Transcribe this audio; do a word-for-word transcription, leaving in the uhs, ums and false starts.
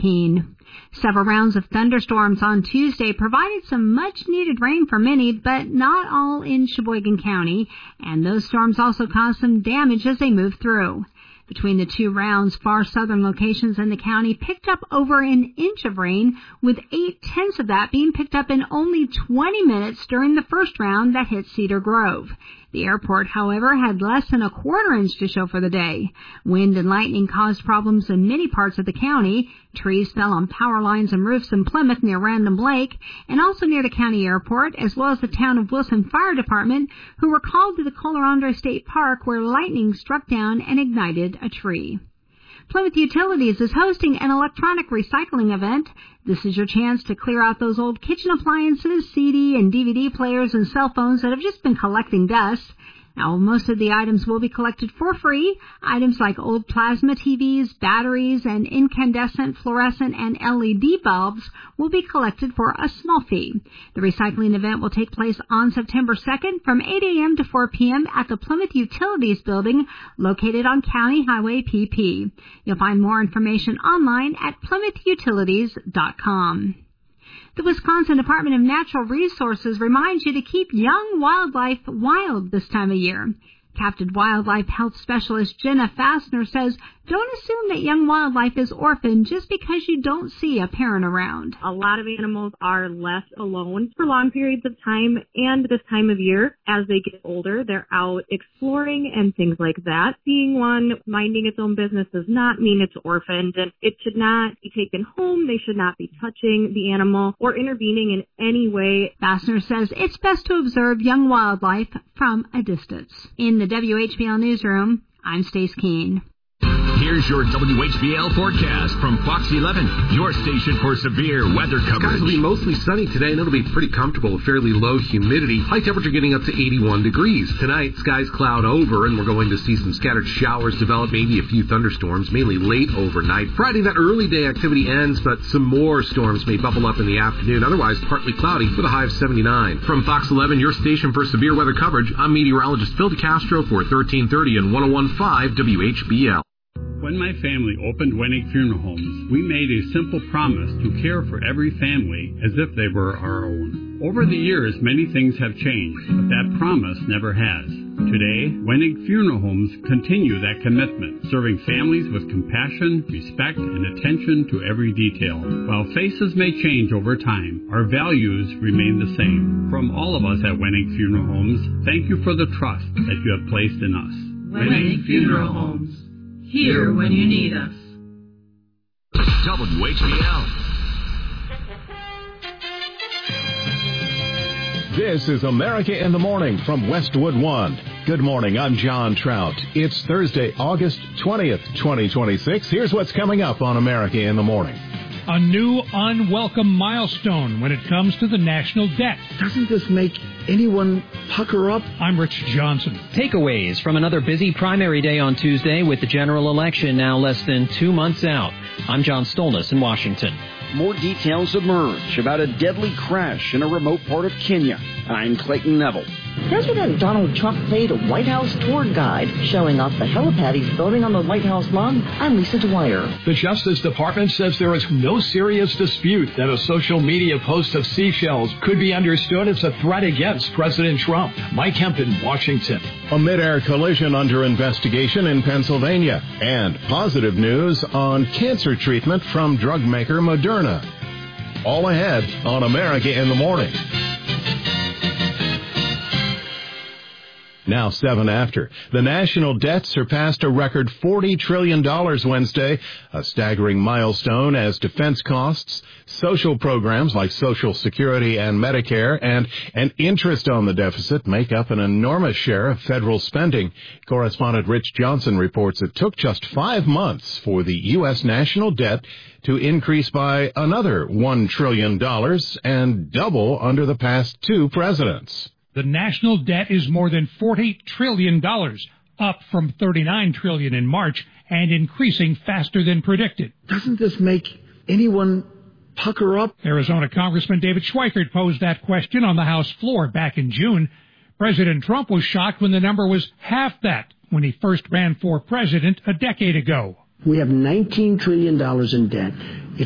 Keene. Several rounds of thunderstorms on Tuesday provided some much-needed rain for many, but not all in Sheboygan County, and those storms also caused some damage as they moved through. Between the two rounds, far southern locations in the county picked up over an inch of rain, with eight-tenths of that being picked up in only twenty minutes during the first round that hit Cedar Grove. The airport, however, had less than a quarter inch to show for the day. Wind and lightning caused problems in many parts of the county. Trees fell on power lines and roofs in Plymouth near Random Lake, and also near the county airport, as well as the town of Wilson Fire Department, who were called to the Colorado State Park where lightning struck down and ignited a tree. Plymouth Utilities is hosting an electronic recycling event. This is your chance to clear out those old kitchen appliances, C D and D V D players, and cell phones that have just been collecting dust. Now, most of the items will be collected for free. Items like old plasma T Vs, batteries, and incandescent, fluorescent, and L E D bulbs will be collected for a small fee. The recycling event will take place on September second from eight a.m. to four p.m. at the Plymouth Utilities building located on County Highway P P. You'll find more information online at plymouth utilities dot com. The Wisconsin Department of Natural Resources reminds you to keep young wildlife wild this time of year. Captive Wildlife Health Specialist Jenna Fassner says, don't assume that young wildlife is orphaned just because you don't see a parent around. A lot of animals are left alone for long periods of time, and this time of year, as they get older, they're out exploring and things like that. Seeing one minding its own business does not mean it's orphaned, and it should not be taken home. They should not be touching the animal or intervening in any way. Fassner says it's best to observe young wildlife from a distance. In the W H B L Newsroom, I'm Stace Keene. Here's your W H B L forecast from Fox eleven, your station for severe weather coverage. Skies will be mostly sunny today, and it'll be pretty comfortable with fairly low humidity. High temperature getting up to eighty-one degrees. Tonight, skies cloud over, and we're going to see some scattered showers develop, maybe a few thunderstorms, mainly late overnight. Friday, that early day activity ends, but some more storms may bubble up in the afternoon. Otherwise, partly cloudy with a high of seventy-nine. From Fox eleven, your station for severe weather coverage, I'm meteorologist Phil DeCastro for thirteen thirty and one oh one point five W H B L. When my family opened Wenig Funeral Homes, we made a simple promise to care for every family as if they were our own. Over the years, many things have changed, but that promise never has. Today, Wenig Funeral Homes continue that commitment, serving families with compassion, respect, and attention to every detail. While faces may change over time, our values remain the same. From all of us at Wenig Funeral Homes, thank you for the trust that you have placed in us. Wenig Funeral Homes. Here when you need us. W H B L. This is America in the Morning from Westwood One. Good morning, I'm John Trout. It's Thursday, August twentieth, twenty twenty-six. Here's what's coming up on America in the Morning. A new unwelcome milestone when it comes to the national debt. Doesn't this make anyone pucker up? I'm Rich Johnson. Takeaways from another busy primary day on Tuesday with the general election now less than two months out. I'm John Stolness in Washington. More details emerge about a deadly crash in a remote part of Kenya. I'm Clayton Neville. President Donald Trump paid a White House tour guide showing off the helipad he's building on the White House lawn. I'm Lisa Dwyer. The Justice Department says there is no serious dispute that a social media post of seashells could be understood as a threat against President Trump. Mike Hempton, Washington. A mid-air collision under investigation in Pennsylvania. And positive news on cancer treatment from drug maker Moderna. All ahead on America in the Morning. Now seven after. The national debt surpassed a record forty trillion dollars Wednesday, a staggering milestone as defense costs, social programs like Social Security and Medicare, and an interest on the deficit make up an enormous share of federal spending. Correspondent Rich Johnson reports it took just five months for the U S national debt to increase by another one trillion dollars and double under the past two presidents. The national debt is more than forty trillion dollars, up from thirty-nine trillion dollars in March and increasing faster than predicted. Doesn't this make anyone pucker up? Arizona Congressman David Schweikert posed that question on the House floor back in June. President Trump was shocked when the number was half that when he first ran for president a decade ago. We have nineteen trillion dollars in debt.